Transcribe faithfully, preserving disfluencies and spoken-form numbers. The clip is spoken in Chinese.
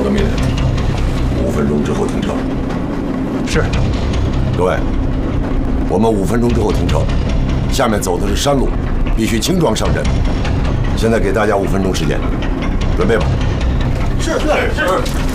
的命令，五分钟之后停车。 是。 各位，我们五分钟之后停车。下面走的是山路，必须轻装上阵。现在给大家五分钟时间，准备吧。 是是是。